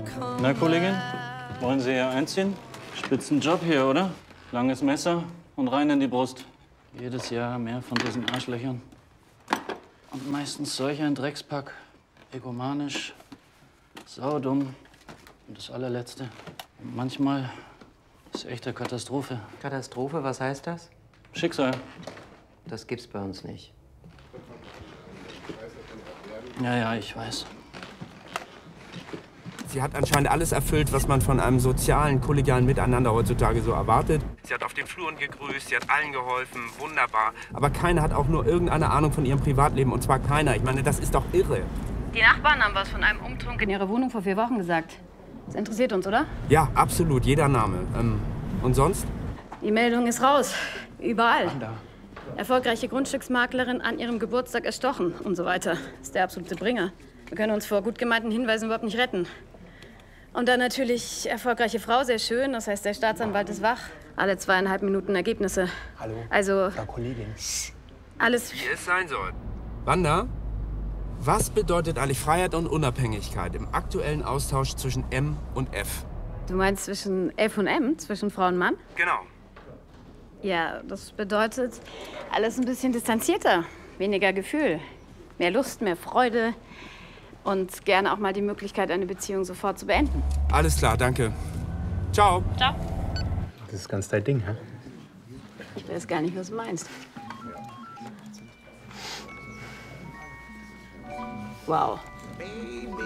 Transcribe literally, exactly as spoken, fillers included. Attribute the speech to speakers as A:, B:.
A: Na, Kollegin, wollen Sie hier einziehen? Spitzenjob hier, oder? Langes Messer und rein in die Brust. Jedes Jahr mehr von diesen Arschlöchern. Und meistens solch ein Dreckspack. Egomanisch, saudumm. Und das allerletzte. Und manchmal ist echte Katastrophe.
B: Katastrophe, was heißt das?
A: Schicksal.
B: Das gibt's bei uns nicht.
A: Ja, ja, ich weiß.
C: Sie hat anscheinend alles erfüllt, was man von einem sozialen, kollegialen Miteinander heutzutage so erwartet. Sie hat auf den Fluren gegrüßt, sie hat allen geholfen, wunderbar. Aber keiner hat auch nur irgendeine Ahnung von ihrem Privatleben, und zwar keiner. Ich meine, das ist doch irre.
D: Die Nachbarn haben was von einem Umtrunk in ihrer Wohnung vor vier Wochen gesagt. Das interessiert uns, oder?
C: Ja, absolut, jeder Name. Ähm, und sonst?
D: Die Meldung ist raus. Überall.
C: Wanda.
D: Erfolgreiche Grundstücksmaklerin an ihrem Geburtstag erstochen und so weiter. Das ist der absolute Bringer. Wir können uns vor gut gemeinten Hinweisen überhaupt nicht retten. Und dann natürlich erfolgreiche Frau, sehr schön. Das heißt, der Staatsanwalt ist wach. Alle zweieinhalb Minuten Ergebnisse.
C: Hallo,
D: Also,
C: Frau Kollegin.
D: alles...
C: Wie es sein soll. Wanda, was bedeutet eigentlich Freiheit und Unabhängigkeit im aktuellen Austausch zwischen M und F?
D: Du meinst zwischen F und M, zwischen Frau und Mann?
C: Genau.
D: Ja, das bedeutet alles ein bisschen distanzierter. Weniger Gefühl. Mehr Lust, mehr Freude. Und gerne auch mal die Möglichkeit, eine Beziehung sofort zu beenden.
C: Alles klar, danke. Ciao.
D: Ciao.
E: Das ist ganz dein Ding, hä?
D: Ich weiß gar nicht, was du meinst. Wow.